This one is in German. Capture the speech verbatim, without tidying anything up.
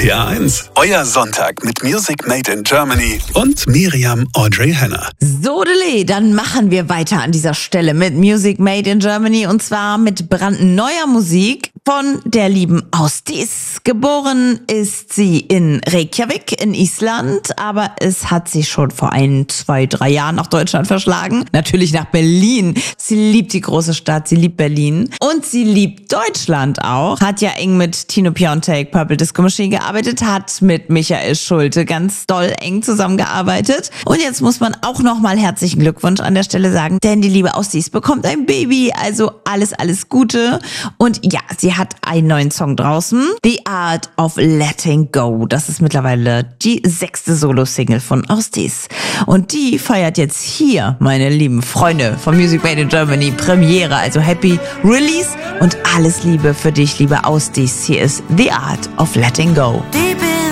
R T A eins. Euer Sonntag mit Music Made in Germany und Miriam Audrey Henner. Sodele, dann machen wir weiter an dieser Stelle mit Music Made in Germany und zwar mit brandneuer Musik von der lieben Ásdís. Geboren ist sie in Reykjavik in Island, aber es hat sie schon vor ein, zwei, drei Jahren nach Deutschland verschlagen. Natürlich nach Berlin. Sie liebt die große Stadt, sie liebt Berlin und sie liebt Deutschland auch. Hat ja eng mit Tino Piontek, Purple Disco Machine gearbeitet, hat mit Michael Schulte ganz doll eng zusammengearbeitet. Und jetzt muss man auch nochmal herzlichen Glückwunsch an der Stelle sagen, denn die liebe Ásdís bekommt ein Baby, also alles, alles Gute. Und ja, sie hat einen neuen Song draußen, The Art of Letting Go. Das ist mittlerweile die sechste Solo-Single von Ásdís. Und die feiert jetzt hier, meine lieben Freunde von Music Made in Germany, Premiere, also Happy Release und alles Liebe für dich, liebe Ásdís. Hier ist The Art of Letting Go.